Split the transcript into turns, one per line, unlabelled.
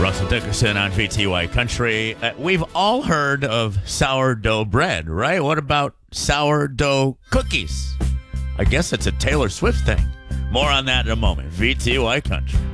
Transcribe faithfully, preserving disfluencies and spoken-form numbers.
Russell Dickerson on V T Y Country. Uh, we've all heard of sourdough bread, right? What about sourdough cookies? I guess it's a Taylor Swift thing. More on that in a moment. V T Y Country.